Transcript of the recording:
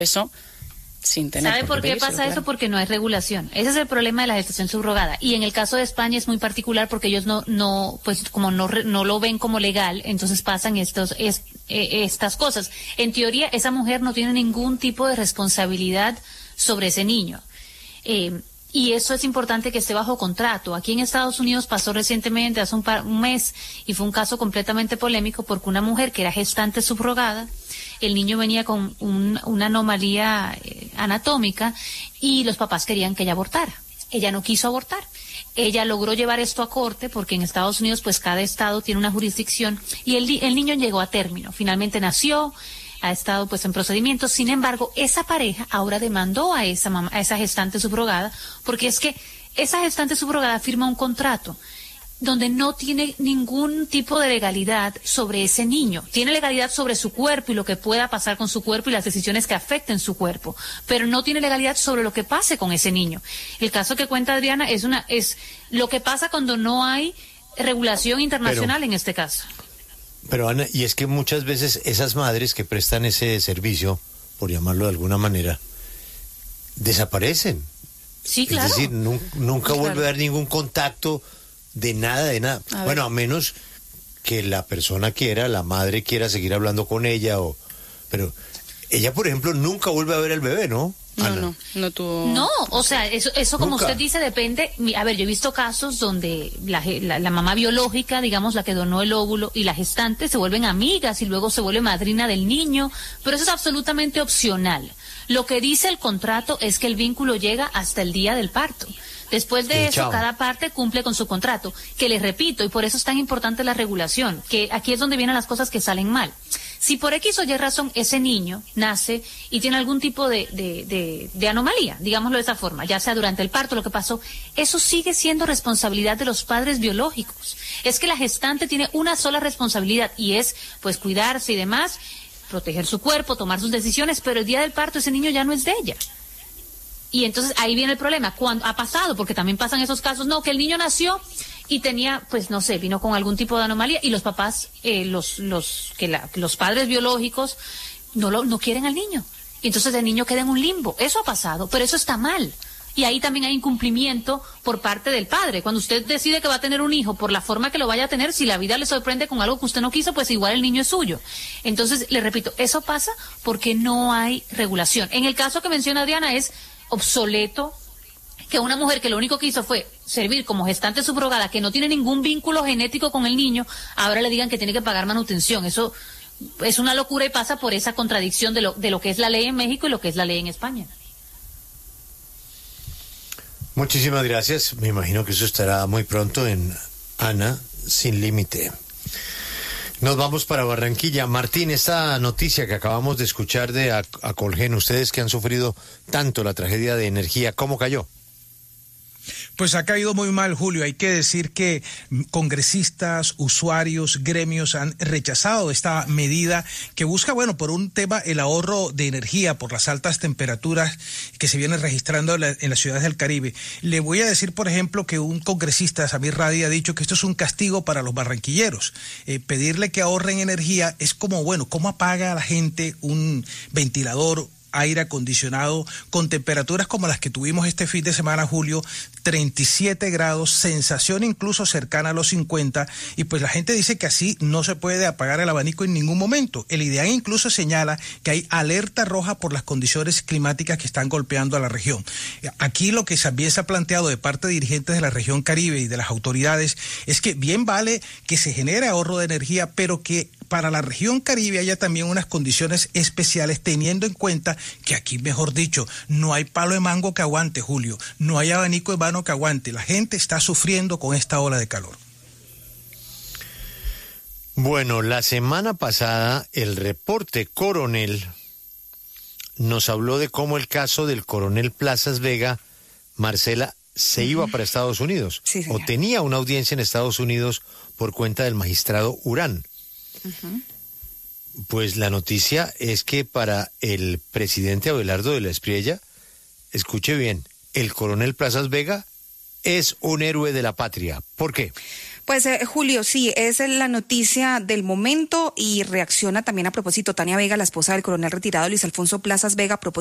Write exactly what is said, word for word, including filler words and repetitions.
eso sin tener. ¿Sabe por qué pasa claro. eso? Porque no hay regulación. Ese es el problema de la gestación subrogada. Y en el caso de España es muy particular porque ellos no, no, pues como no, no lo ven como legal, entonces pasan estos, es, eh, estas cosas. En teoría, esa mujer no tiene ningún tipo de responsabilidad sobre ese niño. Eh, Y eso es importante que esté bajo contrato. Aquí en Estados Unidos pasó recientemente, hace un, par, un mes, y fue un caso completamente polémico porque una mujer que era gestante subrogada, el niño venía con un, una anomalía eh, anatómica y los papás querían que ella abortara. Ella no quiso abortar. Ella logró llevar esto a corte porque en Estados Unidos pues cada estado tiene una jurisdicción y el, el niño llegó a término. Finalmente nació. Ha estado pues en procedimiento. Sin embargo, esa pareja ahora demandó a esa mamá, a esa gestante subrogada, porque es que esa gestante subrogada firma un contrato donde no tiene ningún tipo de legalidad sobre ese niño. Tiene legalidad sobre su cuerpo y lo que pueda pasar con su cuerpo y las decisiones que afecten su cuerpo, pero no tiene legalidad sobre lo que pase con ese niño. El caso que cuenta Adriana es una es lo que pasa cuando no hay regulación internacional pero... en este caso. Pero Ana, y es que muchas veces esas madres que prestan ese servicio, por llamarlo de alguna manera, desaparecen. Sí, claro. Es decir, nu- nunca claro. vuelve a haber ningún contacto de nada, de nada. A bueno, ver. a menos que la persona quiera, la madre quiera seguir hablando con ella, o pero ella, por ejemplo, nunca vuelve a ver al bebé, ¿no? No, Ana. no, no tuvo... No, o sea, eso, eso como Nunca. usted dice, depende. A ver, yo he visto casos donde la, la, la mamá biológica, digamos, la que donó el óvulo, y la gestante se vuelven amigas y luego se vuelve madrina del niño, pero eso es absolutamente opcional. Lo que dice el contrato es que el vínculo llega hasta el día del parto. Después de Sí, eso, chao. cada parte cumple con su contrato, que les repito, y por eso es tan importante la regulación, que aquí es donde vienen las cosas que salen mal. Si por X o Y razón ese niño nace y tiene algún tipo de, de, de, de anomalía, digámoslo de esa forma, ya sea durante el parto, lo que pasó, eso sigue siendo responsabilidad de los padres biológicos. Es que la gestante tiene una sola responsabilidad y es, pues, cuidarse y demás, proteger su cuerpo, tomar sus decisiones, pero el día del parto ese niño ya no es de ella. Y entonces ahí viene el problema, cuando ha pasado, porque también pasan esos casos, no, que el niño nació y tenía, pues no sé, vino con algún tipo de anomalía y los papás, eh, los los que la, los padres biológicos no lo no quieren al niño. Y entonces el niño queda en un limbo. Eso ha pasado, pero eso está mal. Y ahí también hay incumplimiento por parte del padre. Cuando usted decide que va a tener un hijo, por la forma que lo vaya a tener, si la vida le sorprende con algo que usted no quiso, pues igual el niño es suyo. Entonces, le repito, eso pasa porque no hay regulación. En el caso que menciona Adriana es obsoleto que una mujer que lo único que hizo fue servir como gestante subrogada, que no tiene ningún vínculo genético con el niño, ahora le digan que tiene que pagar manutención. Eso es una locura y pasa por esa contradicción de lo, de lo que es la ley en México y lo que es la ley en España. Muchísimas gracias. Me imagino que eso estará muy pronto en Ana Sin Límite. Nos vamos para Barranquilla. Martín, esta noticia que acabamos de escuchar de Acolgen, ustedes que han sufrido tanto la tragedia de energía, ¿cómo cayó? Pues ha caído muy mal, Julio. Hay que decir que congresistas, usuarios, gremios han rechazado esta medida que busca, bueno, por un tema, el ahorro de energía por las altas temperaturas que se vienen registrando en, la, en las ciudades del Caribe. Le voy a decir, por ejemplo, que un congresista, Samir Radi, ha dicho que esto es un castigo para los barranquilleros. Eh, pedirle que ahorren energía es como, bueno, ¿cómo apaga a la gente un ventilador, aire acondicionado con temperaturas como las que tuvimos este fin de semana, Julio, treinta y siete grados, sensación incluso cercana a los cincuenta, y pues la gente dice que así no se puede apagar el abanico en ningún momento. El IDEAN incluso señala que hay alerta roja por las condiciones climáticas que están golpeando a la región. Aquí lo que también se ha planteado de parte de dirigentes de la región Caribe y de las autoridades es que bien vale que se genere ahorro de energía, pero que para la región Caribe haya también unas condiciones especiales, teniendo en cuenta que aquí, mejor dicho, no hay palo de mango que aguante, Julio, no hay abanico de mano que aguante. La gente está sufriendo con esta ola de calor. Bueno, la semana pasada el reporte Coronel nos habló de cómo el caso del coronel Plazas Vega, Marcela, se iba para Estados Unidos, sí, o tenía una audiencia en Estados Unidos por cuenta del magistrado Urán. Uh-huh. Pues la noticia es que para el presidente Abelardo de la Espriella, escuche bien, el coronel Plazas Vega es un héroe de la patria. ¿Por qué? Pues Pues eh, Julio, sí, es la noticia del momento y reacciona también a propósito Tania Vega, la esposa del coronel retirado Luis Alfonso Plazas Vega, a propósito